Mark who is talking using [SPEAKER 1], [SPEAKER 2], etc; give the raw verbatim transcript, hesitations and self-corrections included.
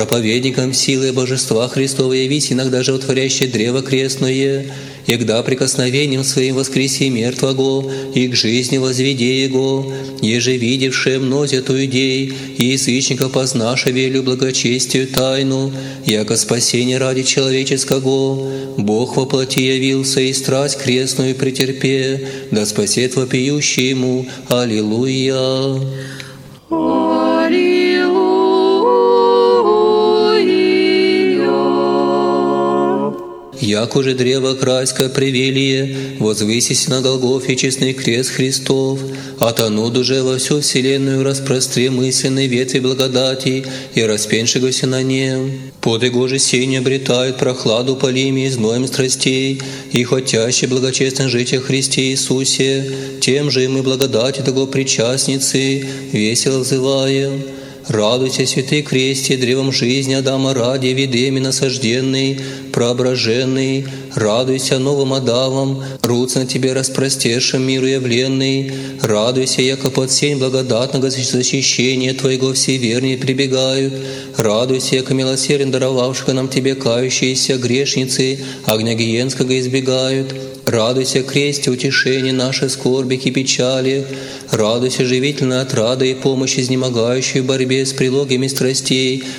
[SPEAKER 1] проповедником силы божества Христова явись иногда животворящее древо крестное, егда прикосновением своим воскреси мертвого, и к жизни возведи его, еже видевшее мнозятую идей, и язычников познаше велю благочестию тайну, яко спасение ради человеческого, Бог воплоти явился и страсть крестную претерпе, да спасет вопиющий ему. Аллилуйя! Яко же древо крайское привелие, возвысись на Голгофе честный крест Христов, а тону дуже во всю вселенную распростре мысленной ветви благодати и распеншегося на нем. Под его же сень обретают прохладу полими и зноем страстей, и хотяще благочестно жить о Христе Иисусе, тем же и мы благодати того причастницы, весело взываем. Радуйся, святый кресте, древом жизни Адама ради, видами насажденный, проображенный. Радуйся новым Адамом, руц на тебе распростершим миру явленный. Радуйся, яко под сень благодатного защищения Твоего все вернее прибегают. Радуйся, яко милосерден даровавшего нам Тебе кающиеся грешницы, огня гиенского избегают. Радуйся, кресте, утешение нашей скорби и печали. Радуйся, живительная отрада и помощь изнемогающей в борьбе с прилогами страстей,